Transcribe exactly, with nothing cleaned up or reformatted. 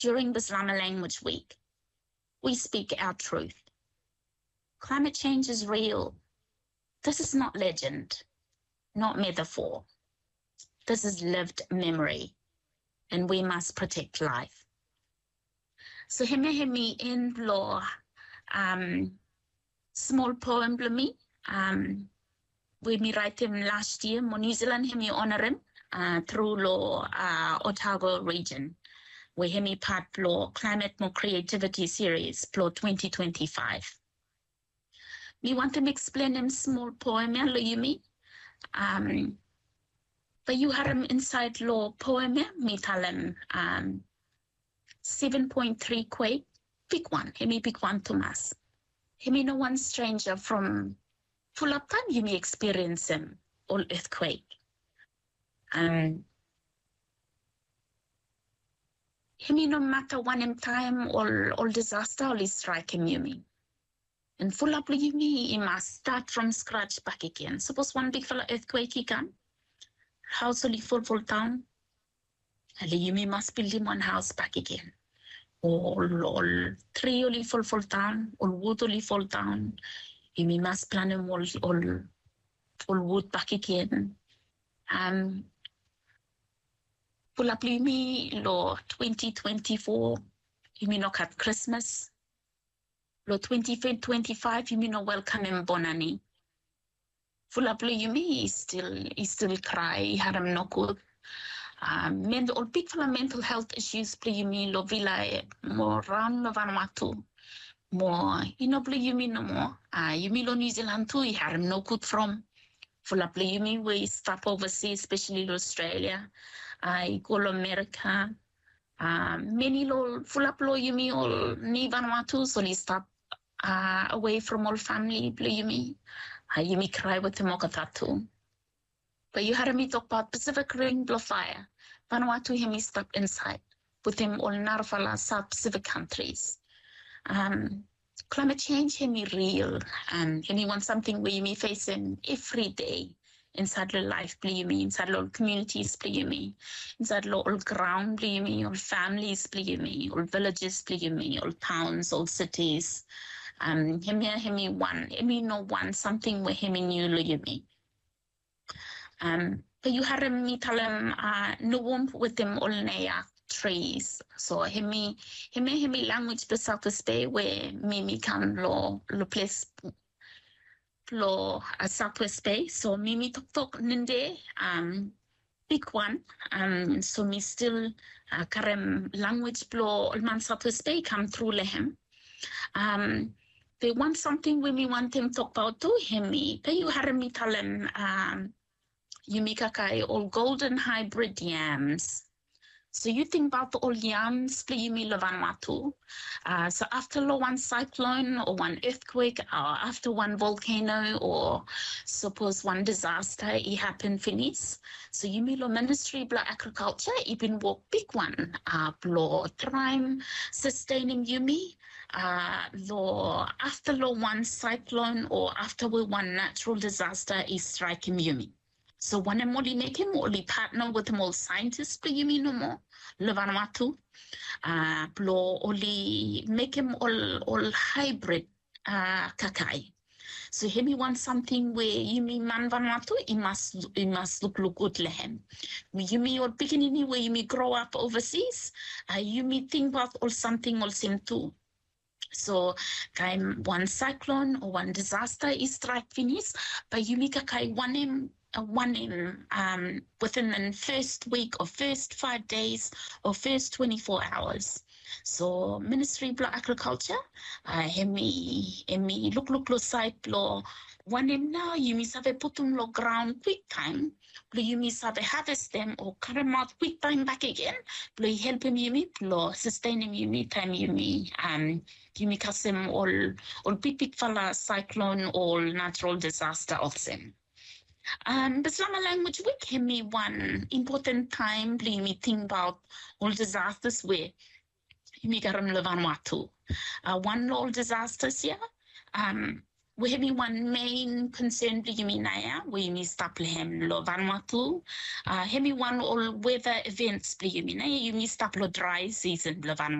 during Islamic Language Week, we speak our truth. Climate change is real. This is not legend, not metaphor. This is lived memory, and we must protect life. So hemi hemi in law, um, small poem blumi, um, we me write him last year, mo New Zealand hemi honor him, uh, through law, uh, Otago region, where hemi part law climate more creativity series, law twenty twenty-five. Me want him explain him small poem, ya lo you me, um, but you had him inside law poem, me tell him, um, seven point three quake, pick one, hemi pick one Thomas. Hemi no one stranger from full up time, you may experience him, all earthquake. Um, hemi no matter one in time, all, all disaster, all is strike him, you mean. And full up you mean, he must start from scratch back again. Suppose one big fella earthquake he can, house only full full town, and you mean must build him one house back again. All, all three only full full town, all wood only full town. You mean must plan him all, all, all wood back again. Um, pull up me, law twenty twenty-four, you mean not at Christmas. Law twenty twenty-five, you mean not welcome him Bonani. Full up you mean he still, he still cry, he had him no good. Um, mental, or big for mental health issues, play you mean lo villa more round of Vanuatu. More, you know, play you mean no more. Uh, you mean lo New Zealand too, he had him no good from. Full up you mean we stop overseas, especially Australia. I go to America. Um, many lo full up lo you mean all ni Vanuatu, so he stop uh, away from all family, play you mean. Uh, you may cry with the Mokatatu. But you had me talk about Pacific Ring blow fire. Vanuatu him stop inside with him all Narfala South Pacific countries. Um, climate change him real. Um, him want something where you may face him every day inside the life, play me, inside the communities, play me, inside the all ground, play me, all families, play me, all villages, play me, all towns, all cities. Um, him here, him one, him no one something where him knew, play me. Um, but you had me tell him, uh, no one with them all near trees. So himi, himi, himi language the South Bay where Mimi can lo, lo place, lo, a Southwest Bay. So Mimi talk talk ninde, um, big one. Um, so me still, uh, karem language blow, all man Southwest Bay come through lehem. Um, they want something when we want him talk about to himi. But you had me tell him, um, Yumikakai, all golden hybrid yams. So you think about the all yams, Playumi Vanuatu. Uh, so after one cyclone or one earthquake, or after one volcano, or suppose one disaster, it happened finish. So you mean Ministry of Agriculture, even work big one, uh, blow time, sustaining Yumi. Uh, the after one cyclone or after one natural disaster is striking Yumi. So one and only make him only partner with them all scientists, but you mean no more. Levanuatu, uh, blow only make him all all hybrid uh kakai. So him he wants something where you mean man Vanuatu, it must it must look look good lehem. You mean your beginning where you may grow up overseas, uh, you may think about all something all same too. So kind one cyclone or one disaster is strike finish, but you make a kai one him. Uh, one in um, within the first week or first five days or first twenty-four hours. So Ministry of Agriculture, uh, hemi hemi look look lo side lo one him now you miss have put them lo ground quick time. Lo you miss have harvest them or cut them out quick time back again. Lo help him you me lo sustain him you me time you me um you me cast him all all big big fella cyclone all natural disaster of them. Um, but Islamic Language Week gave me one important time, let me think about all disasters where you make a Vanuatu. Uh, one all disasters here. Um, we have one main concern bli yumi naya we mi stop lehem lo Vanuatu uh hemi one all weather events bli yumi naya you mi stop lo dry season bli Vanuatu